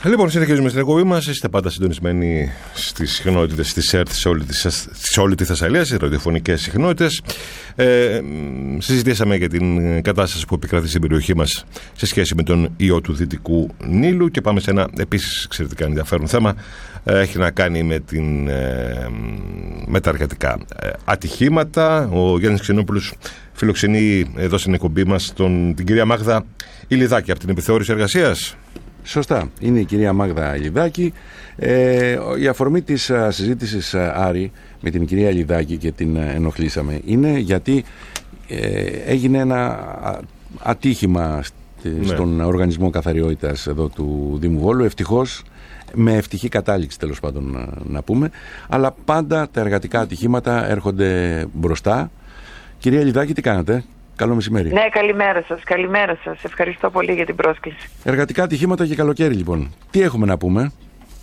Λοιπόν, συνεχίζουμε στην εκπομπή μας. Είστε πάντα συντονισμένοι στις συχνότητες της ΕΡΤ σε όλη τη Θεσσαλία, στις ραδιοφωνικές συχνότητες. Συζητήσαμε για την κατάσταση που επικρατεί στην περιοχή μας σε σχέση με τον ιό του Δυτικού Νείλου και πάμε σε ένα επίσης εξαιρετικά ενδιαφέρον θέμα. Έχει να κάνει με τα εργατικά ατυχήματα. Ο Γιάννης Ξενόπουλος φιλοξενεί εδώ στην εκπομπή μας την κυρία Μάγδα Ηλιδάκη από την Επιθεώρηση Εργασίας. Σωστά, είναι η κυρία Μάγδα Ηλιδάκη. Η αφορμή της συζήτησης, Άρη, με την κυρία Ηλιδάκη και την ενοχλήσαμε είναι γιατί έγινε ένα ατύχημα στον Οργανισμό Καθαριότητας εδώ του Δήμου Βόλου. Ευτυχώς, με ευτυχή κατάληξη τέλος πάντων να πούμε, αλλά πάντα τα εργατικά ατυχήματα έρχονται μπροστά. Κυρία Ηλιδάκη, τι κάνετε? Καλό μεσημέρι. Ναι, καλημέρα σας. Καλημέρα σας. Ευχαριστώ πολύ για την πρόσκληση. Εργατικά ατυχήματα και καλοκαίρι, λοιπόν. Τι έχουμε να πούμε?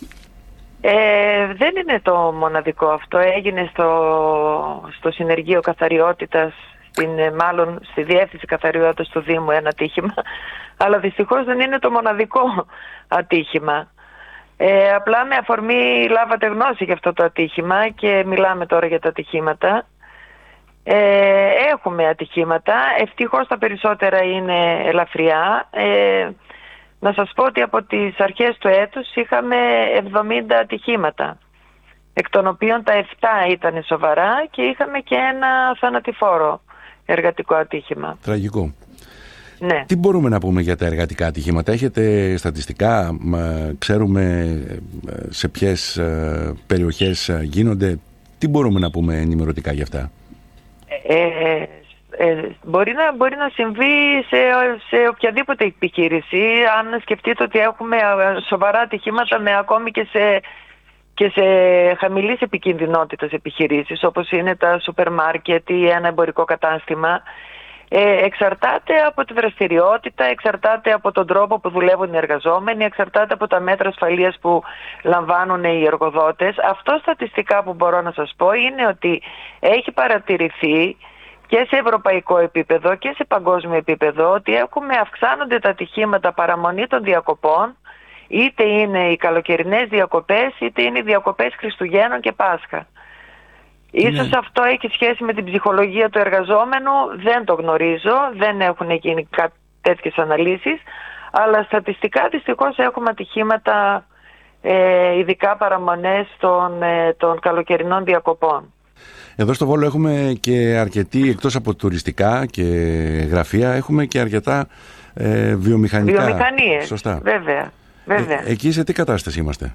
Δεν είναι το μοναδικό αυτό. Έγινε στο Συνεργείο Καθαριότητας, μάλλον στη Διεύθυνση Καθαριότητας του Δήμου ένα ατύχημα. Αλλά δυστυχώς δεν είναι το μοναδικό ατύχημα. Απλά με αφορμή λάβατε γνώση για αυτό το ατύχημα και μιλάμε τώρα για τα ατυχήματα. Έχουμε ατυχήματα, ευτυχώς τα περισσότερα είναι ελαφριά. Να σας πω ότι από τις αρχές του έτους είχαμε 70 ατυχήματα, εκ των οποίων τα 7 ήταν σοβαρά και είχαμε και ένα θανατηφόρο εργατικό ατύχημα. Τραγικό. Ναι. Τι μπορούμε να πούμε για τα εργατικά ατυχήματα? Έχετε στατιστικά? Ξέρουμε σε ποιες περιοχές γίνονται? Τι μπορούμε να πούμε ενημερωτικά για αυτά? Μπορεί να συμβεί σε οποιαδήποτε επιχείρηση. Αν σκεφτείτε ότι έχουμε σοβαρά ατυχήματα με ακόμη και σε χαμηλής επικινδυνότητας επιχειρήσεις, όπως είναι τα σούπερ μάρκετ ή ένα εμπορικό κατάστημα, εξαρτάται από τη δραστηριότητα, εξαρτάται από τον τρόπο που δουλεύουν οι εργαζόμενοι, εξαρτάται από τα μέτρα ασφαλείας που λαμβάνουν οι εργοδότες. Αυτό στατιστικά που μπορώ να σας πω είναι ότι έχει παρατηρηθεί και σε ευρωπαϊκό επίπεδο και σε παγκόσμιο επίπεδο ότι αυξάνονται τα ατυχήματα παραμονή των διακοπών, είτε είναι οι καλοκαιρινές διακοπές είτε είναι οι διακοπές Χριστουγέννων και Πάσχα. Ίσως αυτό έχει σχέση με την ψυχολογία του εργαζόμενου, δεν το γνωρίζω, δεν έχουν γίνει τέτοιες αναλύσεις, αλλά στατιστικά δυστυχώς έχουμε ατυχήματα, ειδικά παραμονές των καλοκαιρινών διακοπών. Εδώ στο Βόλο έχουμε και αρκετοί, εκτός από τουριστικά και γραφεία, έχουμε και αρκετά βιομηχανικά. Βιομηχανίες, σωστά. Βέβαια. Εκεί σε τι κατάσταση είμαστε?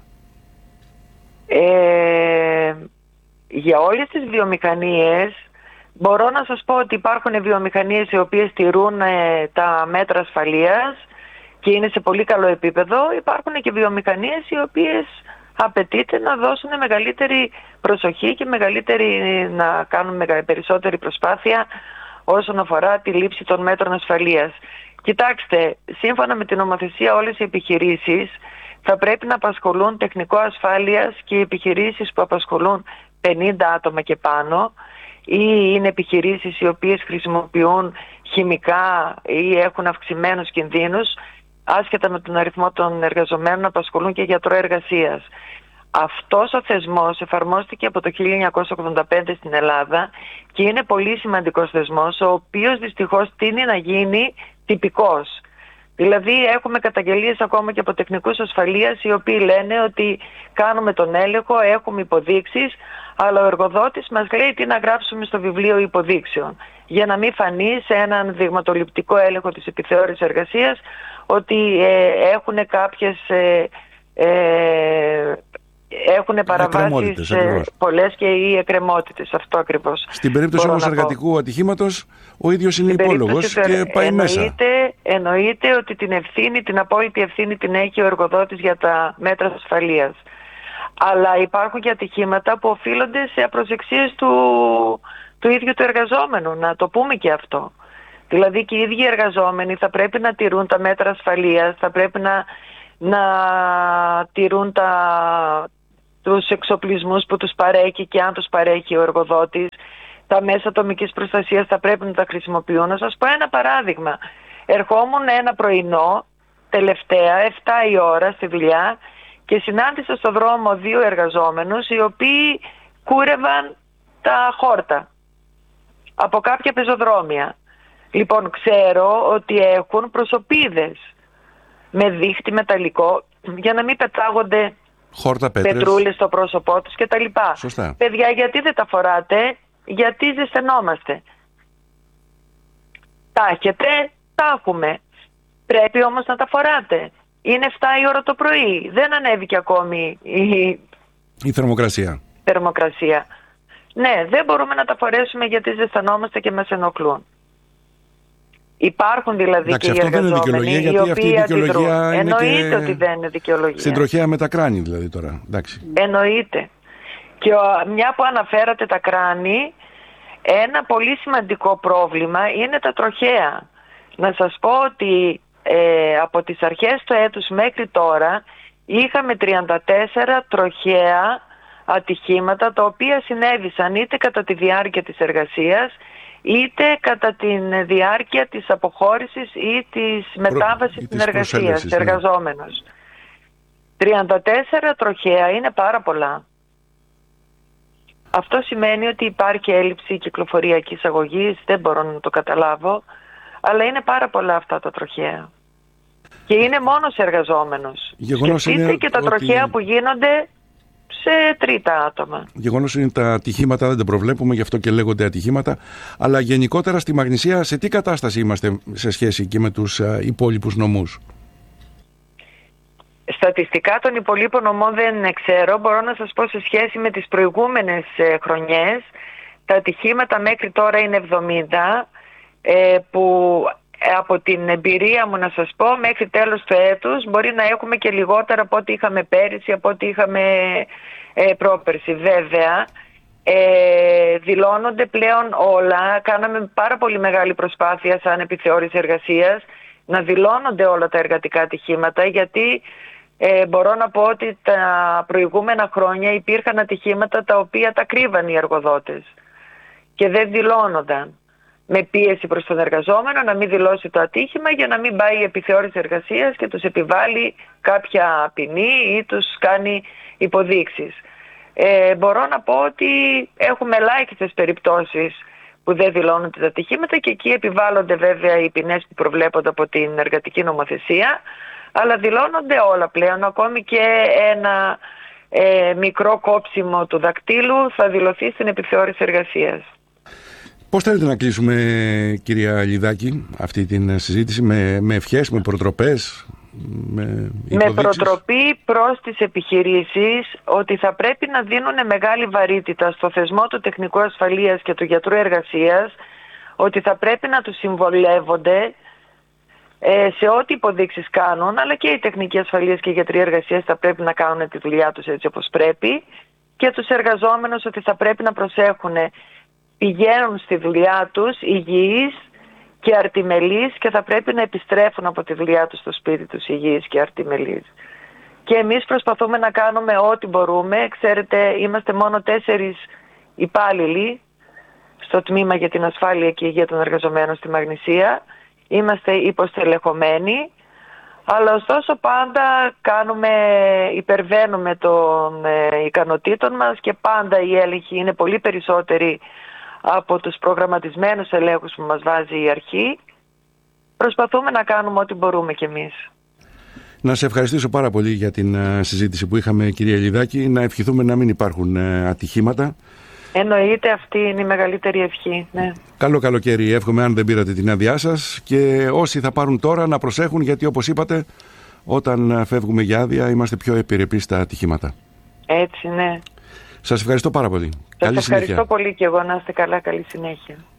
Για όλες τις βιομηχανίες μπορώ να σας πω ότι υπάρχουν βιομηχανίες οι οποίες τηρούν τα μέτρα ασφαλείας και είναι σε πολύ καλό επίπεδο. Υπάρχουν και βιομηχανίες οι οποίες απαιτείται να δώσουν μεγαλύτερη προσοχή και να κάνουν περισσότερη προσπάθεια όσον αφορά τη λήψη των μέτρων ασφαλείας. Κοιτάξτε, σύμφωνα με την νομοθεσία όλες οι επιχειρήσεις θα πρέπει να απασχολούν τεχνικό ασφάλειας και οι επιχειρήσεις που απασχολούν 50 άτομα και πάνω ή είναι επιχειρήσεις οι οποίες χρησιμοποιούν χημικά ή έχουν αυξημένους κινδύνους, άσχετα με τον αριθμό των εργαζομένων, απασχολούν και γιατρό εργασίας. Αυτός ο θεσμός εφαρμόστηκε από το 1985 στην Ελλάδα και είναι πολύ σημαντικός θεσμός, ο οποίος δυστυχώς τείνει να γίνει τυπικός. Δηλαδή έχουμε καταγγελίες ακόμα και από τεχνικούς ασφαλείας οι οποίοι λένε ότι κάνουμε τον έλεγχο, έχουμε υποδείξεις, αλλά ο εργοδότης μας λέει τι να γράψουμε στο βιβλίο υποδείξεων, για να μην φανεί σε έναν δειγματοληπτικό έλεγχο της επιθεώρησης εργασίας ότι έχουν κάποιες έχουν παραβάσεις πολλές και οι εκκρεμότητες. Αυτό ακριβώς. Στην περίπτωση όμως εργατικού ατυχήματος ο ίδιος είναι υπόλογος και πάει μέσα. Εννοείται ότι την απόλυτη ευθύνη την έχει ο εργοδότης για τα μέτρα ασφαλείας. Αλλά υπάρχουν και ατυχήματα που οφείλονται σε απροσεξίες του ίδιου του εργαζόμενου. Να το πούμε και αυτό. Δηλαδή και οι ίδιοι εργαζόμενοι θα πρέπει να τηρούν τα μέτρα ασφαλείας, θα πρέπει να τηρούν τους εξοπλισμούς που τους παρέχει και αν τους παρέχει ο εργοδότης. Τα μέσα ατομικής προστασίας θα πρέπει να τα χρησιμοποιούν. Να σας πω ένα παράδειγμα. Ερχόμουν ένα πρωινό, τελευταία 7 η ώρα στη δουλειά και συνάντησα στο δρόμο 2 εργαζόμενους οι οποίοι κούρευαν τα χόρτα από κάποια πεζοδρόμια. Λοιπόν, ξέρω ότι έχουν προσωπίδες με δίχτυ μεταλλικό για να μην πετάγονται πετρούλες στο πρόσωπό τους και τα λοιπά. Σωστά. Παιδιά, γιατί δεν τα φοράτε? Γιατί ζεσθενόμαστε? Τα έχετε, τα έχουμε. Πρέπει όμως να τα φοράτε. Είναι 7 η ώρα το πρωί. Δεν ανέβηκε ακόμη η θερμοκρασία. Ναι, δεν μπορούμε να τα φορέσουμε γιατί ζεσθενόμαστε και μας ενοχλούν. Υπάρχουν δηλαδή. Εντάξει, και οι εργαζόμενοι οι οποίοι αντιδρούν. Εννοείται ότι δεν είναι δικαιολογία. Στην τροχέα με τα κράνη δηλαδή τώρα. Εντάξει. Εννοείται. Και μια που αναφέρατε τα κράνη, ένα πολύ σημαντικό πρόβλημα είναι τα τροχέα. Να σας πω ότι από τις αρχές του έτους μέχρι τώρα είχαμε 34 τροχαία ατυχήματα, τα οποία συνέβησαν είτε κατά τη διάρκεια της εργασίας είτε κατά τη διάρκεια της αποχώρησης ή της μετάβασης στην εργασία, σε εργαζόμενος. 34 τροχαία είναι πάρα πολλά. Αυτό σημαίνει ότι υπάρχει έλλειψη κυκλοφοριακής αγωγής, δεν μπορώ να το καταλάβω, αλλά είναι πάρα πολλά αυτά τα τροχαία. Και είναι μόνο σε εργαζόμενους. Σκεφτείτε και τα τροχαία που γίνονται σε τρίτα άτομα. Γεγονός είναι τα ατυχήματα, δεν τα προβλέπουμε, γι' αυτό και λέγονται ατυχήματα. Αλλά γενικότερα στη Μαγνησία σε τι κατάσταση είμαστε σε σχέση και με τους υπόλοιπους νομούς? Στατιστικά των υπολείπων νομών δεν ξέρω. Μπορώ να σας πω σε σχέση με τις προηγούμενες χρονιές. Τα ατυχήματα μέχρι τώρα είναι 70, που από την εμπειρία μου να σας πω μέχρι τέλος του έτους μπορεί να έχουμε και λιγότερα από ό,τι είχαμε πέρυσι, από ό,τι είχαμε πρόπερσι. Βέβαια, δηλώνονται πλέον όλα. Κάναμε πάρα πολύ μεγάλη προσπάθεια σαν επιθεώρηση εργασίας να δηλώνονται όλα τα εργατικά ατυχήματα, γιατί μπορώ να πω ότι τα προηγούμενα χρόνια υπήρχαν ατυχήματα τα οποία τα κρύβαν οι εργοδότες και δεν δηλώνονταν, με πίεση προς τον εργαζόμενο να μην δηλώσει το ατύχημα για να μην πάει η επιθεώρηση εργασίας και τους επιβάλλει κάποια ποινή ή τους κάνει υποδείξεις. Μπορώ να πω ότι έχουμε ελάχιστες περιπτώσεις που δεν δηλώνονται τα ατυχήματα και εκεί επιβάλλονται βέβαια οι ποινές που προβλέπονται από την εργατική νομοθεσία, αλλά δηλώνονται όλα πλέον, ακόμη και ένα μικρό κόψιμο του δακτύλου θα δηλωθεί στην επιθεώρηση εργασίας. Πώς θέλετε να κλείσουμε, κυρία Λιδάκη, αυτή την συζήτηση, με ευχές, με προτροπές, με προτροπή προς τις επιχειρήσεις ότι θα πρέπει να δίνουν μεγάλη βαρύτητα στο θεσμό του τεχνικού ασφαλείας και του γιατρού εργασίας, ότι θα πρέπει να τους συμβολεύονται σε ό,τι υποδείξεις κάνουν, αλλά και οι τεχνικοί ασφαλείας και οι γιατροί εργασίας θα πρέπει να κάνουν τη δουλειά τους έτσι όπως πρέπει, και τους εργαζόμενους ότι θα πρέπει να προσέχουν, πηγαίνουν στη δουλειά τους υγιείς και αρτιμελείς και θα πρέπει να επιστρέφουν από τη δουλειά τους στο σπίτι τους υγιείς και αρτιμελείς. Και εμείς προσπαθούμε να κάνουμε ό,τι μπορούμε. Ξέρετε, είμαστε μόνο 4 υπάλληλοι στο τμήμα για την ασφάλεια και υγεία των εργαζομένων στη Μαγνησία. Είμαστε υποστελεχωμένοι, αλλά ωστόσο πάντα υπερβαίνουμε των ικανοτήτων μας και πάντα οι έλεγχοι είναι πολύ περισσότεροι από τους προγραμματισμένους ελέγχους που μας βάζει η αρχή. Προσπαθούμε να κάνουμε ό,τι μπορούμε κι εμείς. Να σε ευχαριστήσω πάρα πολύ για την συζήτηση που είχαμε, κυρία Λιδάκη. Να ευχηθούμε να μην υπάρχουν ατυχήματα. Εννοείται, αυτή είναι η μεγαλύτερη ευχή. Ναι. Καλό καλοκαίρι, εύχομαι, αν δεν πήρατε την άδειά σας, και όσοι θα πάρουν τώρα να προσέχουν, γιατί όπως είπατε, όταν φεύγουμε για άδεια είμαστε πιο επιρρεπείς στα ατυχήματα. Έτσι, ναι. Σας ευχαριστώ πάρα πολύ. Σας ευχαριστώ πολύ και εγώ. Να είστε καλά. Καλή συνέχεια.